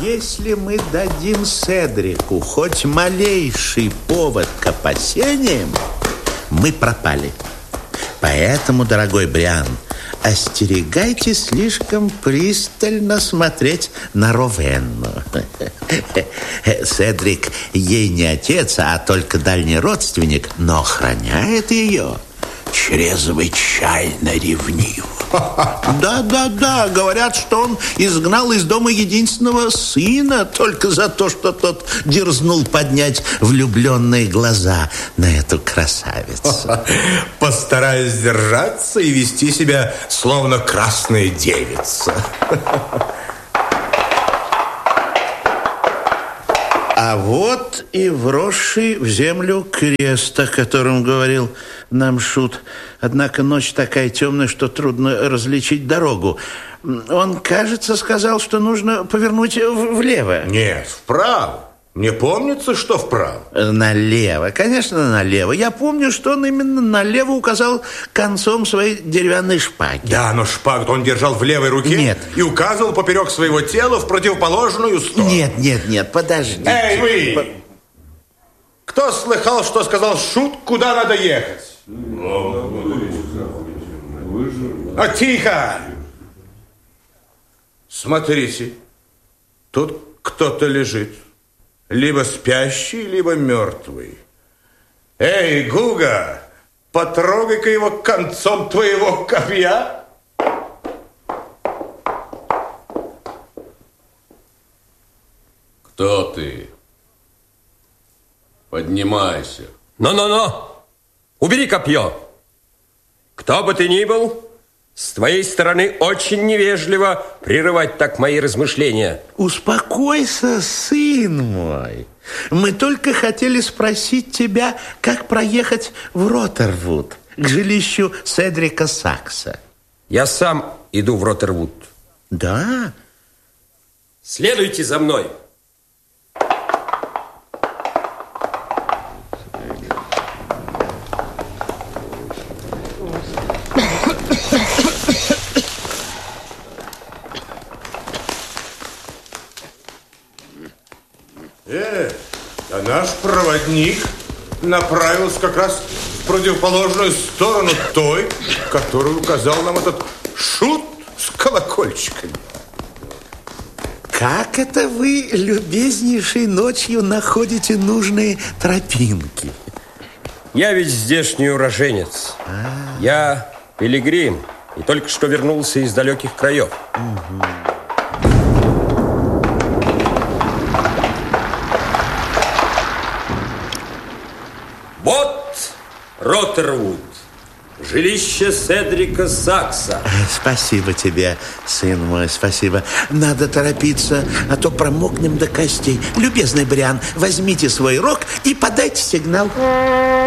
Если мы дадим Седрику хоть малейший повод к опасениям, мы пропали. Поэтому, дорогой Бриан, остерегайтесь слишком пристально смотреть на Ровенну. Седрик ей не отец, а только дальний родственник, но охраняет ее чрезвычайно ревниво. Да, говорят, что он изгнал из дома единственного сына только за то, что тот дерзнул поднять влюбленные глаза на эту красавицу. Постараюсь держаться и вести себя словно красная девица. А вот и вросший в землю крест, о котором говорил нам Шут. Однако ночь такая темная, что трудно различить дорогу. Он, кажется, сказал, что нужно повернуть влево. Нет, вправо. Мне помнится, что вправо. Налево, конечно, налево. Я помню, что он именно налево указал концом своей деревянной шпаги. Да, но шпагу он держал в левой руке. Нет. И указывал поперек своего тела в противоположную сторону. Нет, подождите. Эй, вы! Кто слыхал, что сказал Шут, куда надо ехать? Тихо! Смотрите, тут кто-то лежит. Либо спящий, либо мертвый. Эй, Гуга, потрогай-ка его концом твоего копья. Кто ты? Поднимайся. Но! Убери копье. Кто бы ты ни был, с твоей стороны очень невежливо прерывать так мои размышления. Успокойся, сын мой. Мы только хотели спросить тебя, как проехать в Роттервуд, к жилищу Седрика Сакса. Я сам иду в Роттервуд. Да? Следуйте за мной. А наш проводник направился как раз в противоположную сторону той, которую указал нам этот Шут с колокольчиками. Как это вы, любезнейшей ночью, находите нужные тропинки? Я ведь здешний уроженец. Я пилигрим и только что вернулся из далеких краев. Вот Роттервуд, жилище Седрика Сакса. Спасибо тебе, сын мой, спасибо. Надо торопиться, а то промокнем до костей. Любезный Бриан, возьмите свой рог и подайте сигнал.